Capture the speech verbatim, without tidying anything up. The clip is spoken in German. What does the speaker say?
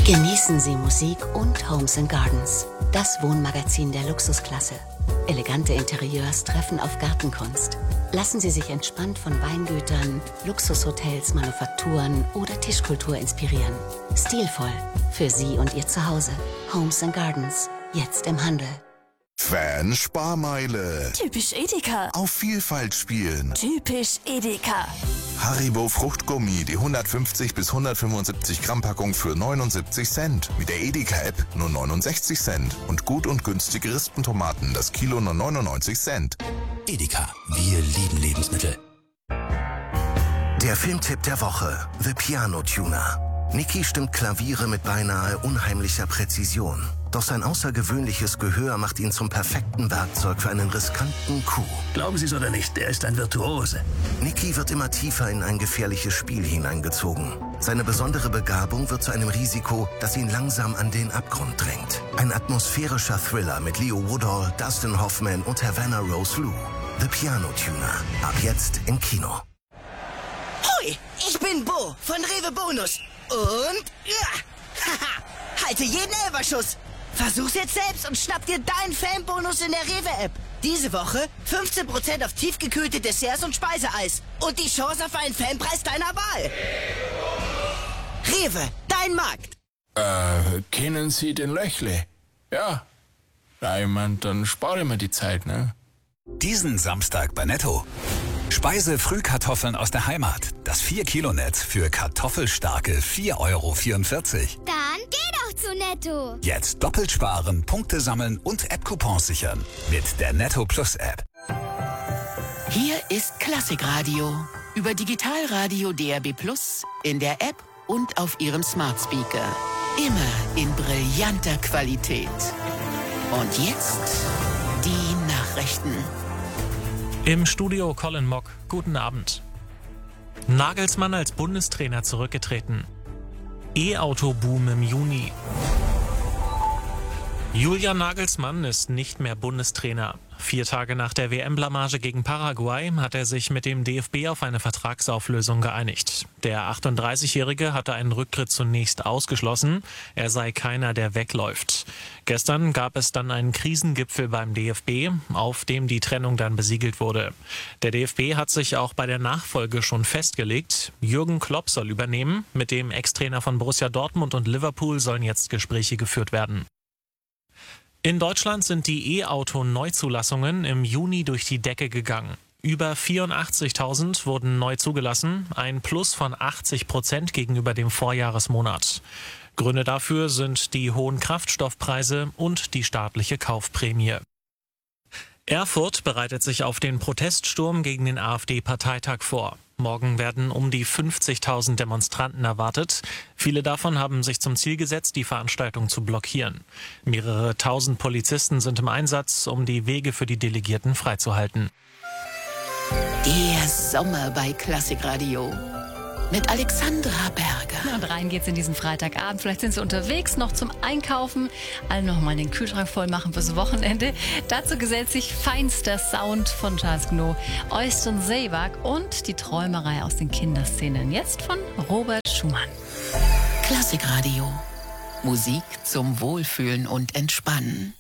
Genießen Sie Musik und Homes and Gardens, das Wohnmagazin der Luxusklasse. Elegante Interieurs treffen auf Gartenkunst. Lassen Sie sich entspannt von Weingütern, Luxushotels, Manufakturen oder Tischkultur inspirieren. Stilvoll für Sie und Ihr Zuhause. Homes and Gardens, jetzt im Handel. Fan-Sparmeile. Typisch Edeka. Auf Vielfalt spielen. Typisch Edeka. Haribo Fruchtgummi, die hundertfünfzig bis hundertfünfundsiebzig Gramm Packung für neunundsiebzig Cent. Mit der Edeka-App nur neunundsechzig Cent. Und gut und günstige Rispentomaten, das Kilo nur neunundneunzig Cent. Edeka, wir lieben Lebensmittel. Der Filmtipp der Woche, The Piano Tuner. Nicky stimmt Klaviere mit beinahe unheimlicher Präzision. Doch sein außergewöhnliches Gehör macht ihn zum perfekten Werkzeug für einen riskanten Coup. Glauben Sie es oder nicht, er ist ein Virtuose. Nicky wird immer tiefer in ein gefährliches Spiel hineingezogen. Seine besondere Begabung wird zu einem Risiko, das ihn langsam an den Abgrund drängt. Ein atmosphärischer Thriller mit Leo Woodall, Dustin Hoffman und Havana Rose Lou. The Piano Tuner. Ab jetzt im Kino. Hoi, ich bin Bo von Rewe Bonus. Und ja, haha, halte jeden Elberschuss. Versuch's jetzt selbst und schnapp dir deinen Fanbonus in der Rewe-App. Diese Woche fünfzehn Prozent auf tiefgekühlte Desserts und Speiseeis. Und die Chance auf einen Fanpreis deiner Wahl. Rewe, dein Markt. Äh, kennen Sie den Löchle? Ja. Ja, ich mein, dann spare ich mir die Zeit, ne? Diesen Samstag bei Netto. Speise-Frühkartoffeln aus der Heimat. Das vier Kilo Netz für kartoffelstarke vier Euro vierundvierzig. Dann geh doch zu Netto. Jetzt doppelt sparen, Punkte sammeln und App-Coupons sichern. Mit der Netto Plus App. Hier ist Klassikradio. Über Digitalradio D R B Plus, in der App und auf Ihrem Smart Speaker. Immer in brillanter Qualität. Und jetzt die Nachrichten. Im Studio Colin Mock. Guten Abend. Nagelsmann als Bundestrainer zurückgetreten. E-Auto-Boom im Juni. Julian Nagelsmann ist nicht mehr Bundestrainer. Vier Tage nach der W M-Blamage gegen Paraguay hat er sich mit dem D F B auf eine Vertragsauflösung geeinigt. Der achtunddreißigjährige hatte einen Rücktritt zunächst ausgeschlossen. Er sei keiner, der wegläuft. Gestern gab es dann einen Krisengipfel beim D F B, auf dem die Trennung dann besiegelt wurde. Der D F B hat sich auch bei der Nachfolge schon festgelegt. Jürgen Klopp soll übernehmen. Mit dem Ex-Trainer von Borussia Dortmund und Liverpool sollen jetzt Gespräche geführt werden. In Deutschland sind die E-Auto-Neuzulassungen im Juni durch die Decke gegangen. Über vierundachtzigtausend wurden neu zugelassen, ein Plus von achtzig Prozent gegenüber dem Vorjahresmonat. Gründe dafür sind die hohen Kraftstoffpreise und die staatliche Kaufprämie. Erfurt bereitet sich auf den Proteststurm gegen den AfD-Parteitag vor. Morgen werden um die fünfzigtausend Demonstranten erwartet. Viele davon haben sich zum Ziel gesetzt, die Veranstaltung zu blockieren. Mehrere tausend Polizisten sind im Einsatz, um die Wege für die Delegierten freizuhalten. Der Sommer bei Klassikradio. Mit Alexandra Berger. Und rein geht's in diesen Freitagabend. Vielleicht sind Sie unterwegs noch zum Einkaufen. Alle noch mal den Kühlschrank voll machen fürs Wochenende. Dazu gesellt sich feinster Sound von Charles Gno, Øystein Sevak und die Träumerei aus den Kinderszenen. Jetzt von Robert Schumann. Klassikradio. Musik zum Wohlfühlen und Entspannen.